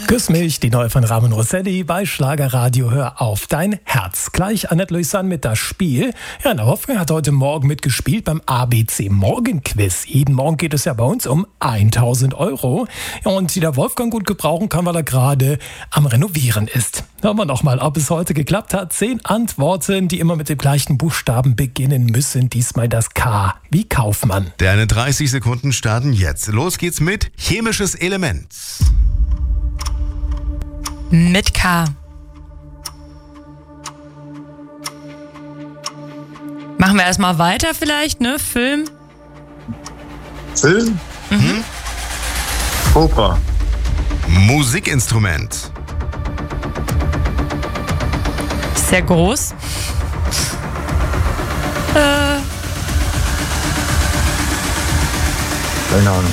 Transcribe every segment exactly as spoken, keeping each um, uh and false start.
Küss mich, die neue von Ramon Rossetti bei Schlagerradio. Hör auf dein Herz. Gleich Annette Louisanne mit das Spiel. Ja, der Wolfgang hat heute Morgen mitgespielt beim A B C Morgenquiz. Jeden Morgen geht es ja bei uns um tausend Euro. Ja, und die der Wolfgang gut gebrauchen kann, weil er gerade am Renovieren ist. Hören wir noch mal, ob es heute geklappt hat. Zehn Antworten, die immer mit dem gleichen Buchstaben beginnen müssen. Diesmal das K wie Kaufmann. Deine dreißig Sekunden starten jetzt. Los geht's mit chemisches Element. Mit K. Machen wir erstmal weiter vielleicht, ne? Film. Film? Mhm. Oper. Musikinstrument. Sehr groß. Äh. Keine Ahnung.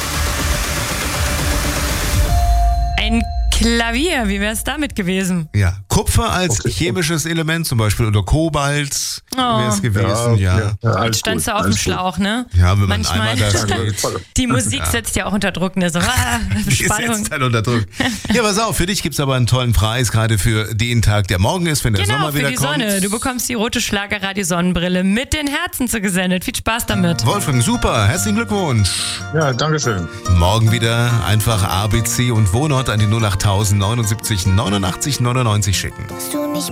Ein Klavier, wie wäre es damit gewesen? Ja, Kupfer als Okay. chemisches Element, zum Beispiel, oder Kobalt wäre es Oh. gewesen, ja. ja, ja, alles Jetzt standst gut, du auf dem alles gut. Schlauch, ne? Ja, wenn man Manchmal- einmal da steht. Die Musik Ja. setzt ja auch unter Druck, ne? So, ah, Die Spannung. setzt dann unter Druck. Ja, pass auf, für dich gibt's aber einen tollen Preis, gerade für den Tag, der morgen ist, wenn der Genau, Sommer für wieder die kommt. Sonne. Du bekommst die rote Schlagerradio-Sonnenbrille mit den Herzen zugesendet. Viel Spaß damit. Wolfgang, super, herzlichen Glückwunsch. Ja, danke schön. Morgen wieder einfach A B C und Wohnort an die null acht null null neunundsiebzig neunundachtzig neunundneunzig schicken. Du nicht